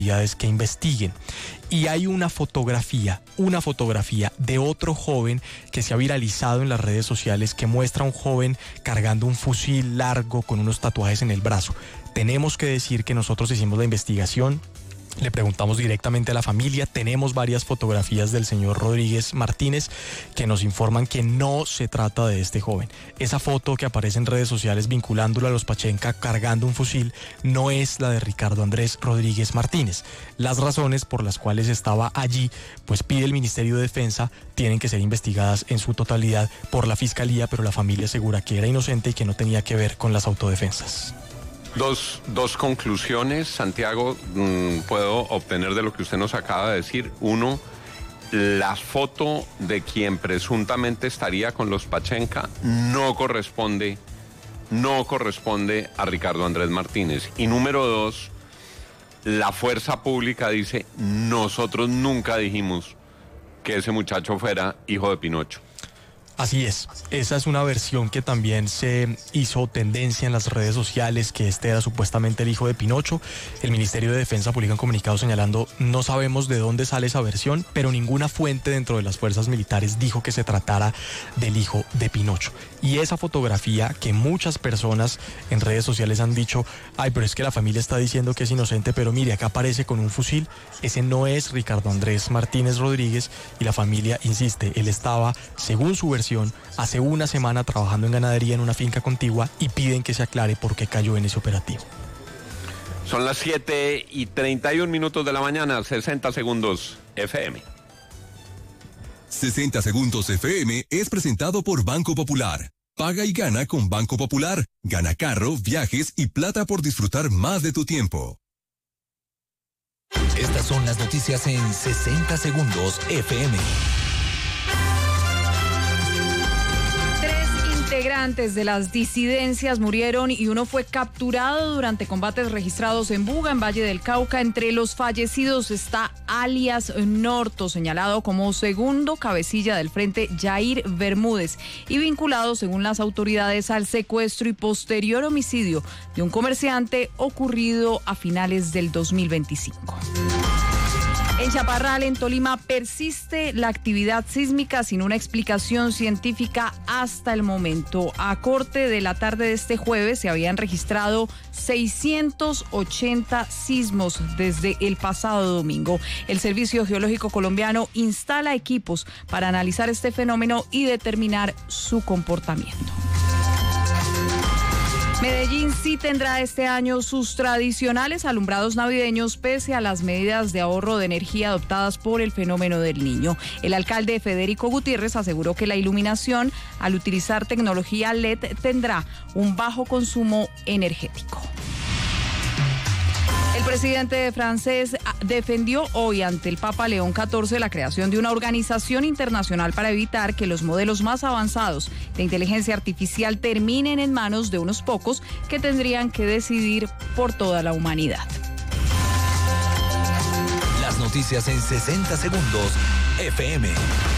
que investiguen. Y hay una fotografía de otro joven que se ha viralizado en las redes sociales que muestra a un joven cargando un fusil largo con unos tatuajes en el brazo. Tenemos que decir que nosotros hicimos la investigación. Le preguntamos directamente a la familia, tenemos varias fotografías del señor Rodríguez Martínez que nos informan que no se trata de este joven. Esa foto que aparece en redes sociales vinculándolo a los Pachenca cargando un fusil no es la de Ricardo Andrés Rodríguez Martínez. Las razones por las cuales estaba allí, pues pide el Ministerio de Defensa, tienen que ser investigadas en su totalidad por la Fiscalía, pero la familia asegura que era inocente y que no tenía que ver con las autodefensas. Dos conclusiones, Santiago, puedo obtener de lo que usted nos acaba de decir. Uno, la foto de quien presuntamente estaría con los Pachenca no corresponde a Ricardo Andrés Martínez. Y número dos, la fuerza pública dice, nosotros nunca dijimos que ese muchacho fuera hijo de Pinocho. Así es, esa es una versión que también se hizo tendencia en las redes sociales, que este era supuestamente el hijo de Pinocho. El Ministerio de Defensa publica un comunicado señalando, no sabemos de dónde sale esa versión, pero ninguna fuente dentro de las fuerzas militares dijo que se tratara del hijo de Pinocho. Y esa fotografía que muchas personas en redes sociales han dicho, ay, pero es que la familia está diciendo que es inocente, pero mire, acá aparece con un fusil, ese no es Ricardo Andrés Martínez Rodríguez, y la familia insiste, él estaba, según su versión, hace una semana trabajando en ganadería en una finca contigua y piden que se aclare por qué cayó en ese operativo. Son las 7:31 de la mañana, 60 segundos FM. 60 segundos FM es presentado por Banco Popular. Paga y gana con Banco Popular. Gana carro, viajes y plata por disfrutar más de tu tiempo. Estas son las noticias en 60 segundos FM. Integrantes de las disidencias murieron y uno fue capturado durante combates registrados en Buga, en Valle del Cauca. Entre los fallecidos está alias Norto, señalado como segundo cabecilla del frente Jair Bermúdez y vinculado, según las autoridades, al secuestro y posterior homicidio de un comerciante ocurrido a finales del 2025. En Chaparral, en Tolima, persiste la actividad sísmica sin una explicación científica hasta el momento. A corte de la tarde de este jueves se habían registrado 680 sismos desde el pasado domingo. El Servicio Geológico Colombiano instala equipos para analizar este fenómeno y determinar su comportamiento. Medellín sí tendrá este año sus tradicionales alumbrados navideños pese a las medidas de ahorro de energía adoptadas por el fenómeno del Niño. El alcalde Federico Gutiérrez aseguró que la iluminación, al utilizar tecnología LED, tendrá un bajo consumo energético. El presidente francés defendió hoy ante el Papa León XIV la creación de una organización internacional para evitar que los modelos más avanzados de inteligencia artificial terminen en manos de unos pocos que tendrían que decidir por toda la humanidad. Las noticias en 60 segundos FM.